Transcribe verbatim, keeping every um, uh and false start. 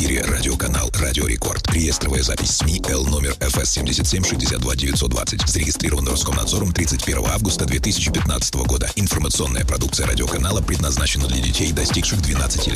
эфире радиоканал «Радио Рекорд». Реестровая запись СМИ Л номер эф эс семьдесят семь шестьдесят два девятьсот двадцать. Зарегистрирован Роскомнадзором тридцать первого августа две тысячи пятнадцатого года. Информационная продукция радиоканала предназначена для детей, достигших двенадцати лет.